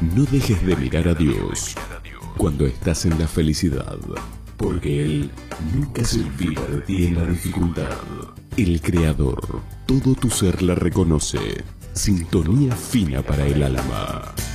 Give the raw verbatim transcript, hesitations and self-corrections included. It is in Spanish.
No dejes de mirar a Dios cuando estás en la felicidad, porque Él nunca se olvida de ti en la dificultad. El Creador, todo tu ser la reconoce. Sintonía fina para el alma.